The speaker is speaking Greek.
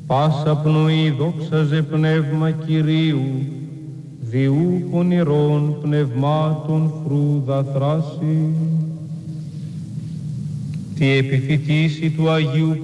πάσα πνοή δόξαζε πνεύμα Κυρίου, διού πονηρών πνευμάτων φρούδα θράση. Τη επιφυτίση του Αγίου